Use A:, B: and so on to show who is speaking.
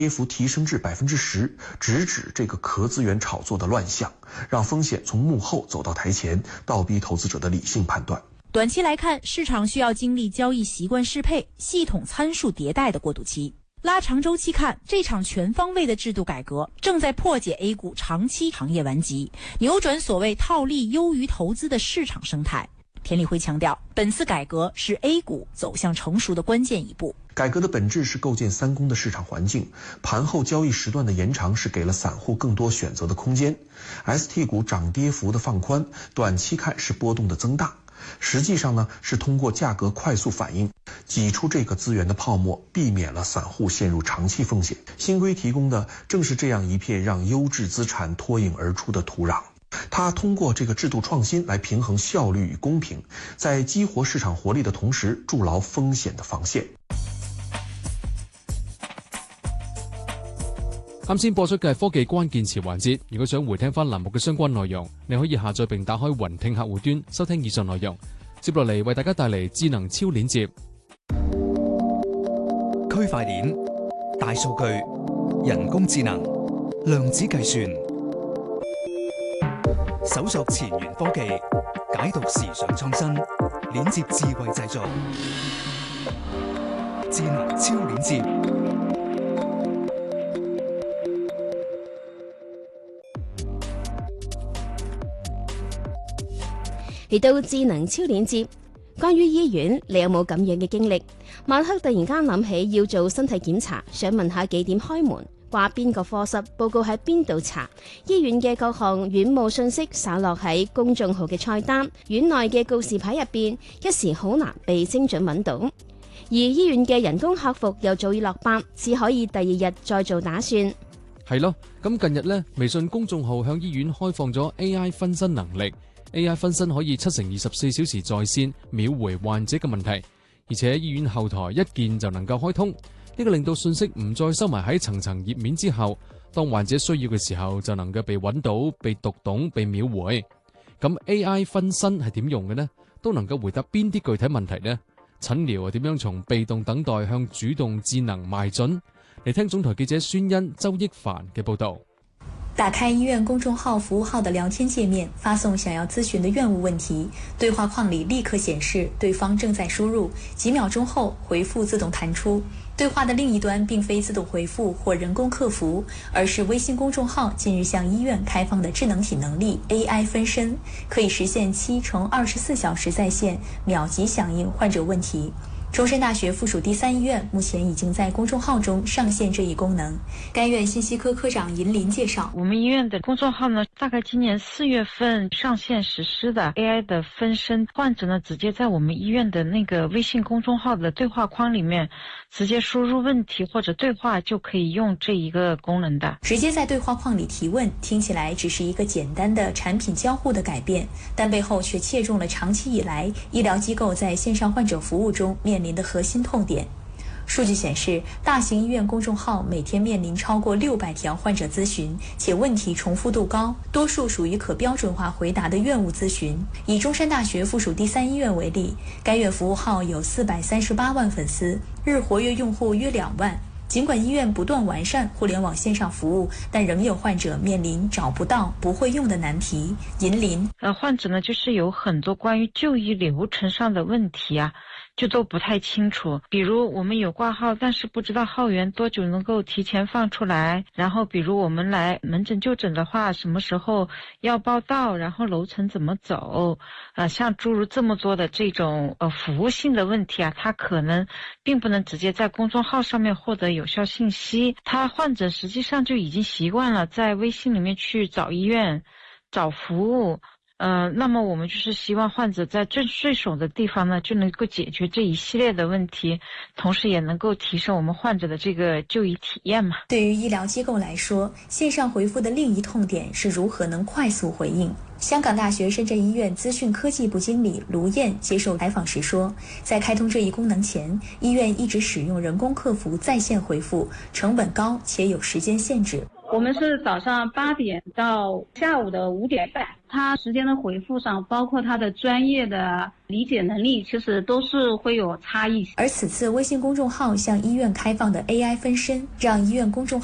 A: 跌幅提升至10%，直指这个壳资源炒作的乱象，让风险从幕后走到台前，倒逼投资者的理性判断。
B: 短期来看，市场需要经历交易习惯适配、系统参数迭代的过渡期。拉长周期看，这场全方位的制度改革正在破解 A 股长期行业顽疾，扭转所谓套利优于投资的市场生态。田立辉强调，本次改革是 A 股走向成熟的关键一步。
A: 改革的本质是构建三公的市场环境，盘后交易时段的延长是给了散户更多选择的空间。ST 股涨跌幅的放宽，短期看是波动的增大，实际上呢是通过价格快速反应挤出这个资源的泡沫，避免了散户陷入长期风险。新规提供的正是这样一片让优质资产脱颖而出的土壤。它通过这个制度创新来平衡效率与公平，在激活市場活力的同時，築牢風險的防線。
C: 啱先播出嘅係科技關鍵詞環節，如果想回聽翻欄目嘅相關內容，你可以下載並打開雲聽客戶端收聽以上內容。接落嚟為大家帶嚟智能超鏈接。
D: 區塊鏈、大數據、人工智能、量子計算。搜索前沿科技，解讀時尚創新，鏈接智慧製造，智能超鏈接。
E: 嚟到智能超鏈接，關於醫院，你有冇咁樣嘅經歷？晚黑突然間諗起要做身體檢查，想問下幾點開門？話邊個科室報告喺邊度查？醫院嘅各項院務信息灑落喺公眾號嘅菜單，院內嘅告示牌入邊，一時好難被精準揾到。而醫院嘅人工客服又早已落班，只可以第二日再做打算。
C: 係咯，咁近日呢，微信公眾號向醫院開放咗 AI 分身能力。AI 分身可以7×24小時在線，秒回患者嘅問題，而且醫院後台一鍵就能夠開通。呢個令到信息唔再收埋喺層層頁面之後，當患者需要嘅時候就能夠被揾到、被讀懂、被秒回。咁 AI 分身係點用嘅呢？都能夠回答邊啲具體問題呢？診療點樣從被動等待向主動智能邁進？嚟聽總台記者孫欣、周益凡嘅報導。
F: 打開醫院公眾號服務號的聊天界面，發送想要諮詢的院務問題，對話框裡立刻顯示對方正在輸入，幾秒鐘後回復自動彈出。對話的另一端並非自動回復或人工客服，而是微信公眾號近日向醫院開放的智能體能力 AI 分身，可以實現7×24小時在線，秒級響應患者問題。中山大學附屬第三醫院目前已經在公眾號中上線這一功能。該院信息科科長尹林介紹，
G: 我們醫院的公眾號呢，大概今年4月份上線實施的 AI 的分身，患者呢直接在我們醫院的那個微信公眾號的對話框裡面直接輸入問題或者對話，就可以用這一個功能的。
F: 直接在對話框裡提問，聽起來只是一個簡單的產品交互的改變，但背後卻切中了長期以來醫療機構在線上患者服務中面臨的核心痛點。數據顯示，大型醫院公眾號每天面臨超過600條患者諮詢，且問題重複度高，多數屬於可標準化回答的院務諮詢。以中山大學附屬第三醫院為例，該院服務號有438萬粉絲，日活躍用戶約2萬。儘管醫院不斷完善互聯網線上服務，但仍有患者面臨找不到、不會用的難題。尹林，
G: 患者呢，就是有很多關於就醫流程上的問題啊，就都不太清楚。比如我們有掛號，但是不知道號源多久能夠提前放出來。然後比如我們來門診就診的話，什麼時候要報到，然後樓層怎麼走，像諸如這麼多的這種服務性的問題啊，它可能並不能直接在公眾號上面獲得有效信息。他患者實際上就已經習慣了在微信裡面去找醫院、找服務。那麼我們就是希望患者在最順手的地方呢，就能夠解決這一系列的問題，同時也能夠提升我們患者的這個就醫體驗嘛。
F: 對於醫療機構來說，線上回復的另一痛點是如何能快速回應。香港大學深圳醫院資訊科技部經理盧燕接受採訪時說，在開通這一功能前，醫院一直使用人工客服在線回復，成本高且有時間限制。
H: 我们是早上8点到下午的5点半，他时间的回复上，包括他的专业的理解能力，其实都是会有差异。
F: 而此次微信公众号向医院开放的 AI 分身，让医院公众